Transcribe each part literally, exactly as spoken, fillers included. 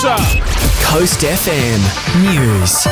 producer. Coast F M News.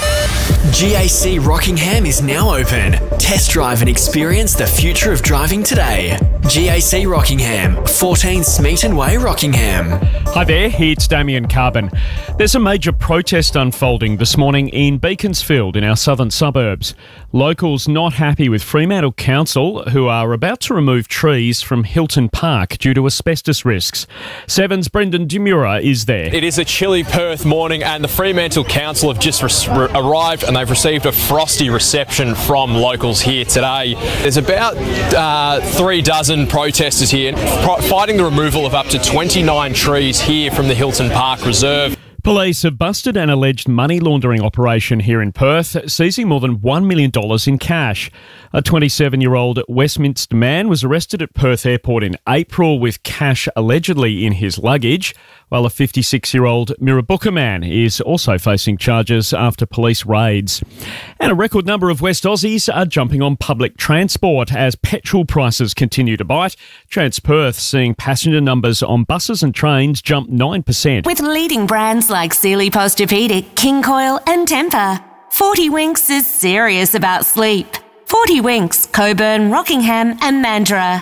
G A C Rockingham is now open. Test drive and experience the future of driving today. G A C Rockingham, fourteen Smeaton Way, Rockingham. Hi there, it's Damien Carbon. There's a major protest unfolding this morning in Beaconsfield in our southern suburbs. Locals not happy with Fremantle Council, who are about to remove trees from Hilton Park due to asbestos risks. Seven's Brendan Demura is there. It is a chilly Perth morning and the Fremantle Council have just re- arrived and they've received a frosty reception from locals here today. There's about uh, three dozen protesters here pro- fighting the removal of up to twenty-nine trees here from the Hilton Park Reserve. Police have busted an alleged money laundering operation here in Perth, seizing more than one million dollars in cash. A twenty-seven-year-old Westminster man was arrested at Perth Airport in April with cash allegedly in his luggage, while a fifty-six-year-old Mirrabooka man is also facing charges after police raids. And a record number of West Aussies are jumping on public transport as petrol prices continue to bite. Transperth seeing passenger numbers on buses and trains jump nine percent. With leading brands like Sealy Posturepedic, King Coil and Tempur, forty Winks is serious about sleep. forty Winks, Coburn, Rockingham and Mandurah.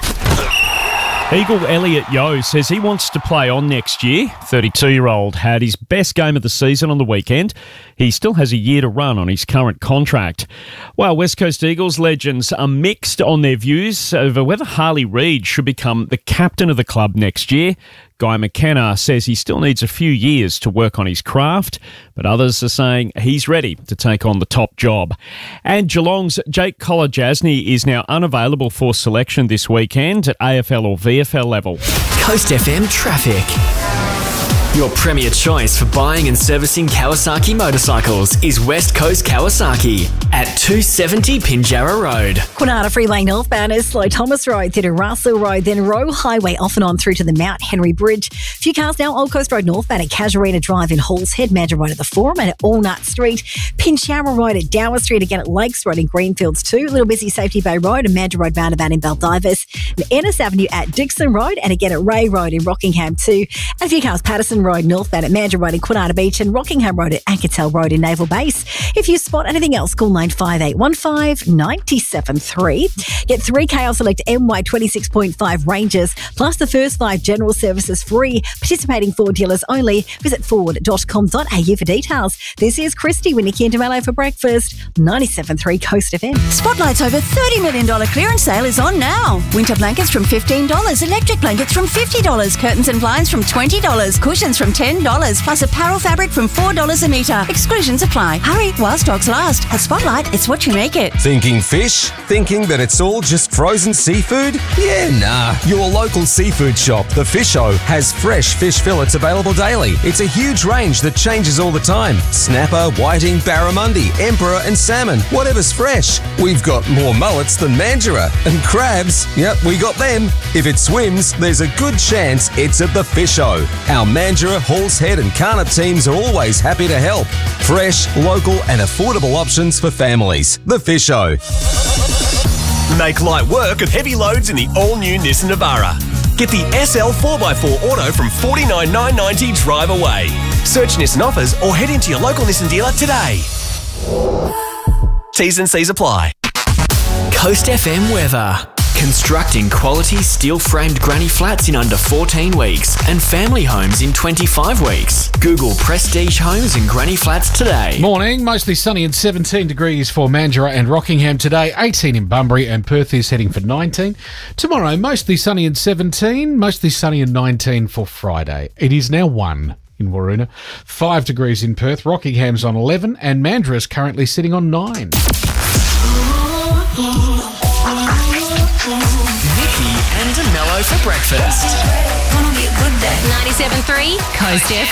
Eagle Elliot Yeo says he wants to play on next year. thirty-two-year-old had his best game of the season on the weekend. He still has a year to run on his current contract. While West Coast Eagles legends are mixed on their views over whether Harley Reid should become the captain of the club next year. Guy McKenna says he still needs a few years to work on his craft, but others are saying he's ready to take on the top job. And Geelong's Jake Kolodjasny is now unavailable for selection this weekend at A F L or V F L level. Coast F M Traffic. Your premier choice for buying and servicing Kawasaki motorcycles is West Coast Kawasaki at two seventy Pinjarra Road. Kwinana Freelane northbound is slow Thomas Road through to Russell Road, then Roe Highway off and on through to the Mount Henry Bridge. Few cars now Old Coast Road northbound at Casuarina Drive in Halls Head, Mandurah Road at the Forum and at Allnut Street. Pinjarra Road at Dower Street, again at Lakes Road in Greenfields too. Little busy Safety Bay Road and Mandurah Road roundabout in Baldivis. And Ennis Avenue at Dixon Road and again at Ray Road in Rockingham too. And a few cars Patterson Road northbound at Mandurah Road in Kwinana Beach and Rockingham Road at Ankertel Road in Naval Base. If you spot anything else, call nine five eight one five nine seven three. Get three K L Select M Y twenty-six point five Rangers plus the first five general services free. Participating Ford dealers only. Visit ford dot com dot a u for details. This is Christy with Nikki and DeMello for breakfast. ninety-seven point three Coast F M. Spotlight's over thirty million dollars clearance sale is on now. Winter blankets from fifteen dollars, electric blankets from fifty dollars, curtains and blinds from twenty dollars, cushions from ten dollars, plus apparel fabric from four dollars a metre. Exclusions apply. Hurry while stocks last. At Spotlight, it's what you make it. Thinking fish? Thinking that it's all just frozen seafood? Yeah, nah. Your local seafood shop, The Fish-O, has fresh fish fillets available daily. It's a huge range that changes all the time. Snapper, whiting, barramundi, emperor and salmon. Whatever's fresh. We've got more mullets than Mandurah. And crabs, yep, we got them. If it swims, there's a good chance it's at The Fish-O. Our Mandurah, Halls Head and Carnup teams are always happy to help. Fresh, local and affordable options for families. The Fish-O. Make light work of heavy loads in the all-new Nissan Navara. Get the S L four by four Auto from forty-nine thousand nine hundred ninety dollars drive away. Search Nissan offers or head into your local Nissan dealer today. T's and C's apply. Coast F M weather. Constructing quality steel-framed granny flats in under fourteen weeks and family homes in twenty-five weeks. Google Prestige Homes and Granny Flats today. Morning, mostly sunny and seventeen degrees for Mandurah and Rockingham today, eighteen in Bunbury and Perth is heading for nineteen. Tomorrow, mostly sunny and seventeen, mostly sunny and nineteen for Friday. It is now one in Waroona, five degrees in Perth, Rockingham's on eleven and Mandurah's currently sitting on nine. Nikki and DeMello for breakfast. ninety-seven point three Coast F M.